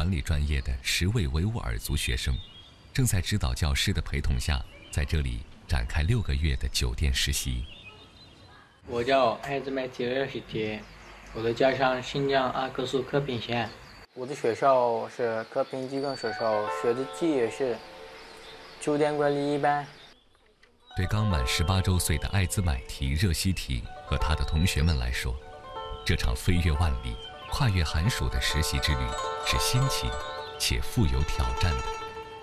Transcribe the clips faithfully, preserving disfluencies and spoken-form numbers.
管理专业的十位维吾尔族学生，正在指导教师的陪同下，在这里展开六个月的酒店实习。 我叫艾兹麦提热西提，我的家乡新疆阿克苏科平县。我的学校是科平技工学校，学的技艺是酒店管理一班。 对刚满十八周岁的艾兹买提热西提和他的同学们来说，这场飞越万里、跨越寒暑的实习之旅是新奇且富有挑战的。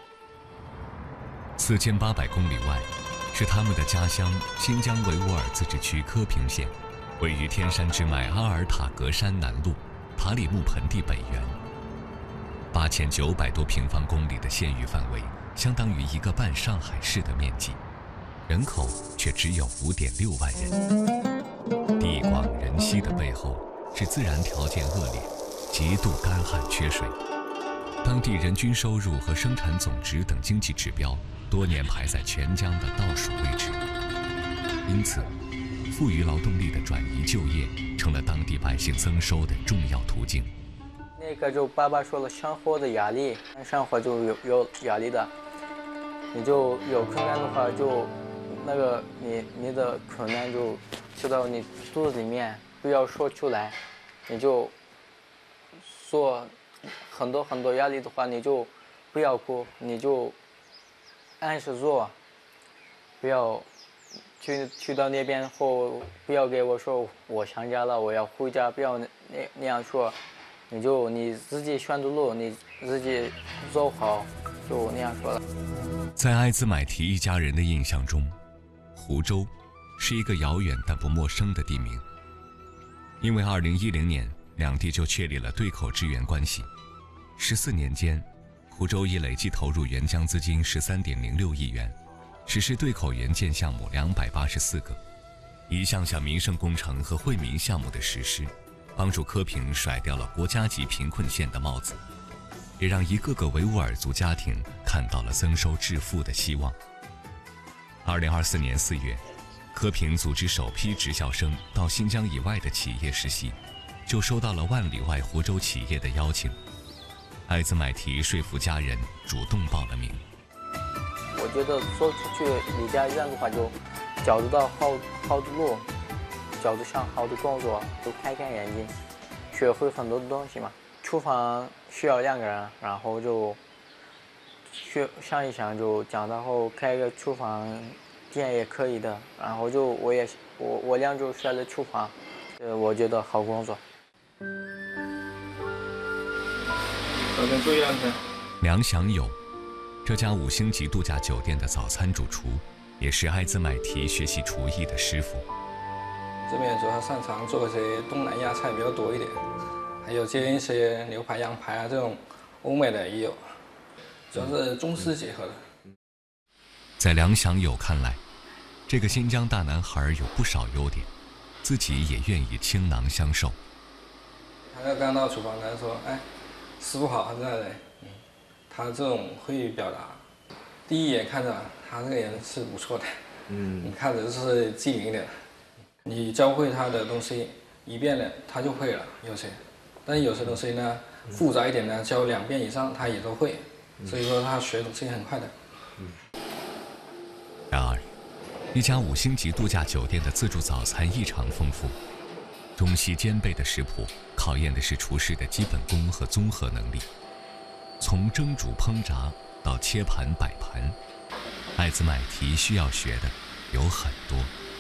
四千八百公里外，是他们的家乡新疆维吾尔自治区科平县，位于天山之脉阿尔塔格山南麓塔里木盆地北缘。八千九百多平方公里的县域范围，相当于一个半上海市的面积。人口却只有五点六万人，地广人稀的背后是自然条件恶劣，极度干旱缺水，当地人均收入和生产总值等经济指标多年排在全疆的倒数位置。因此，富余劳动力的转移就业成了当地百姓增收的重要途径。 那个就爸爸说了，生活的压力，生活就有有压力的，你就有困难的话就。那个你你的困难就吃到你肚子里面，不要说出来，你就说很多很多压力的话，你就不要哭，你就按时做，不要去去到那边后，不要给我说我想家了，我要回家，不要那那样说，你就你自己选的路，你自己走好，就那样说了。 在艾兹买提一家人的印象中，湖州是一个遥远但不陌生的地名，因为二零一零年两地就确立了对口支援关系。十四年间，湖州已累计投入援疆资金十三点零六亿元，实施对口援建项目两百八十四个。一项项民生工程和惠民项目的实施，帮助科平甩掉了国家级贫困县的帽子，也让一个个维吾尔族家庭看到了增收致富的希望。二零二四年四月，科平组织首批职校生到新疆以外的企业实习，就收到了万里外湖州企业的邀请。艾兹买提说服家人主动报了名。 我觉得说出去离家远的话，就找得到好好的路，找得上好的工作，就开开眼睛，学会很多的东西嘛。厨房需要两个人，然后就学想一想，就长大后开个厨房店也可以的。然后就我也我我俩就选了厨房，呃，我觉得好工作。 梁祥友，这家五星级度假酒店的早餐主厨，也是艾兹买提学习厨艺的师傅。 这边主要擅长做一些东南亚菜比较多一点，还有接一些牛排、羊排啊这种欧美的也有。主要是中西结合的。 在梁祥友看来，这个新疆大男孩有不少优点，自己也愿意倾囊相授。 他刚到厨房，他说：“哎，师傅好，这样的。”嗯，他这种会表达，第一眼看着他这个人是不错的，嗯，你看着就是机灵的，你教会他的东西一遍了，他就会了，有些，但有些东西呢复杂一点呢，教两遍以上他也都会。所以说他学东西很快的。 然而，一家五星级度假酒店的自助早餐异常丰富，中西兼备的食谱考验的是厨师的基本功和综合能力。从蒸煮烹炸到切盘摆盘，艾兹买提需要学的有很多。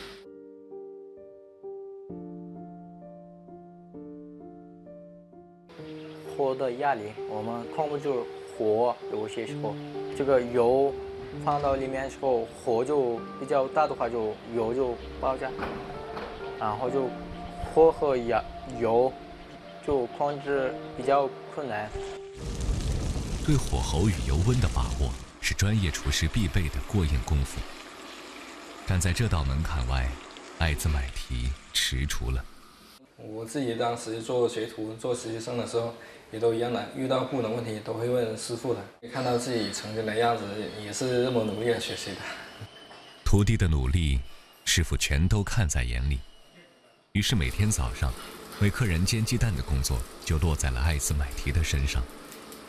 火的压力，我们控制住火，有些时候这个油放到里面的时候，火就比较大的话，就油就爆炸，然后就火和压油就控制比较困难。 对火候与油温的把握是专业厨师必备的过硬功夫。站在这道门槛外，艾兹买提踟蹰了。 我自己当时做学徒、做实习生的时候，也都一样的，遇到不懂问题都会问师傅的。看到自己曾经的样子，也是这么努力的学习的。 徒弟的努力，师傅全都看在眼里。于是每天早上，为客人煎鸡蛋的工作就落在了艾兹买提的身上。